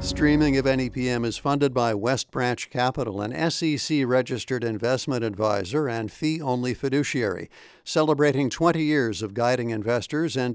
Streaming of NEPM is funded by West Branch Capital, an SEC-registered investment advisor and fee-only fiduciary, celebrating 20 years of guiding investors and